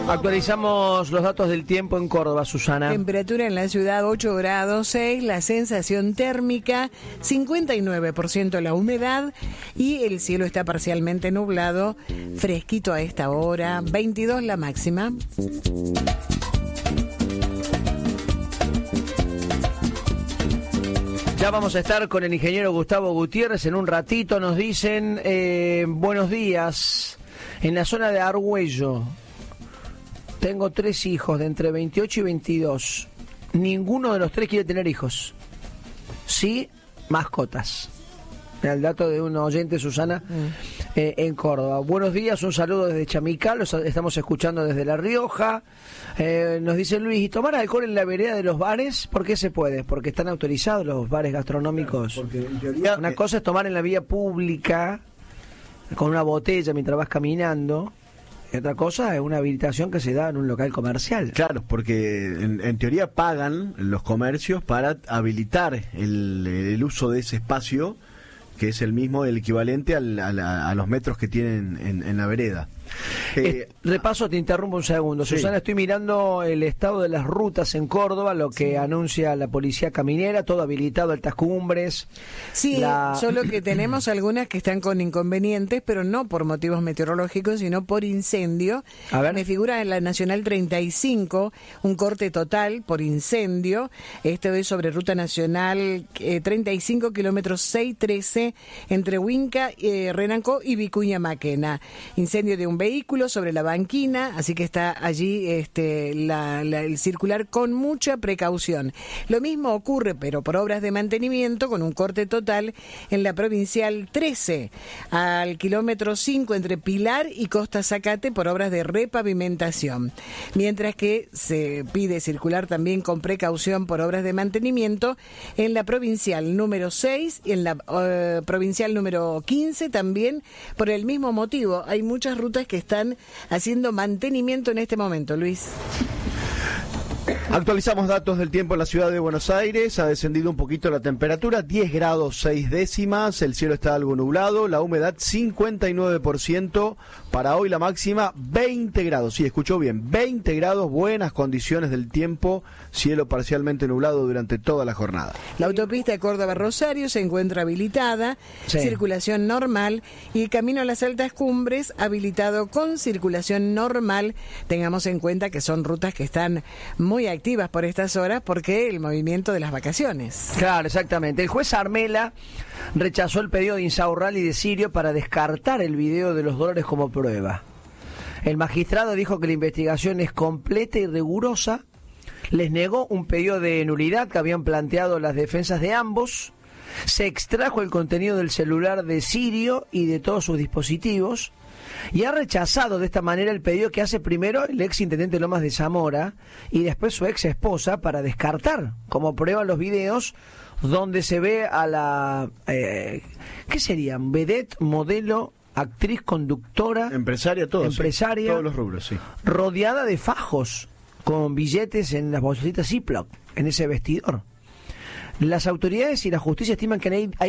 Actualizamos los datos del tiempo en Córdoba, Susana. Temperatura en la ciudad 8 grados 6, la sensación térmica 59% la humedad y el cielo está parcialmente nublado, fresquito a esta hora, 22 la máxima. Ya vamos a estar con el ingeniero Gustavo Gutiérrez en un ratito. Nos dicen, buenos días, en la zona de Argüello. Tengo 3 hijos de entre 28 y 22. Ninguno de los 3 quiere tener hijos. Sí, mascotas. El dato de un oyente, Susana, en Córdoba. Buenos días, un saludo desde Chamical, los estamos escuchando desde La Rioja. Nos dice Luis, ¿y tomar alcohol en la vereda de los bares? ¿Por qué se puede? Porque están autorizados los bares gastronómicos. Porque en teoría, una cosa es tomar en la vía pública, con una botella mientras vas caminando. Y otra cosa es una habilitación que se da en un local comercial. Claro, porque en teoría pagan los comercios para habilitar el uso de ese espacio, que es el equivalente a los metros que tienen en la vereda. Repaso, te interrumpo un segundo. Sí. Susana, estoy mirando el estado de las rutas en Córdoba, lo que anuncia la policía caminera, todo habilitado, altas cumbres. Sí, solo que tenemos algunas que están con inconvenientes, pero no por motivos meteorológicos, sino por incendio. A ver. Me figura en la Nacional 35 un corte total por incendio. Esto es sobre Ruta Nacional 35, kilómetros 613, entre Huinca, Renanco y Vicuña Maquena. Incendio de un vehículo sobre la banquina, así que está allí el circular con mucha precaución. Lo mismo ocurre, pero por obras de mantenimiento, con un corte total en la Provincial 13, al kilómetro 5 entre Pilar y Costa Zacate, por obras de repavimentación. Mientras que se pide circular también con precaución por obras de mantenimiento en la Provincial número 6 y en la Provincial número 15 también, por el mismo motivo. Hay muchas rutas que están haciendo mantenimiento en este momento, Luis. Actualizamos datos del tiempo en la ciudad de Buenos Aires. Ha descendido un poquito la temperatura, 10 grados 6 décimas, el cielo está algo nublado, la humedad 59%, para hoy la máxima 20 grados, sí, escuchó bien, 20 grados, buenas condiciones del tiempo, cielo parcialmente nublado durante toda la jornada. La autopista de Córdoba-Rosario se encuentra habilitada, circulación normal, y el camino a las altas cumbres habilitado con circulación normal. Tengamos en cuenta que son rutas que están muy activas por estas horas porque el movimiento de las vacaciones. Claro, exactamente. El juez Armela rechazó el pedido de Insaurralde y de Sirio para descartar el video de los dólares como prueba. El magistrado dijo que la investigación es completa y rigurosa. Les negó un pedido de nulidad que habían planteado las defensas de ambos. Se extrajo el contenido del celular de Sirio y de todos sus dispositivos. Y ha rechazado de esta manera el pedido que hace primero el ex intendente Lomas de Zamora y después su ex esposa para descartar como prueba los videos donde se ve a la ¿qué serían? Vedette, modelo, actriz, conductora, empresaria, todo, empresaria, sí, todos los rubros, sí, rodeada de fajos con billetes en las bolsitas Ziploc, en ese vestidor. Las autoridades y la justicia estiman que hay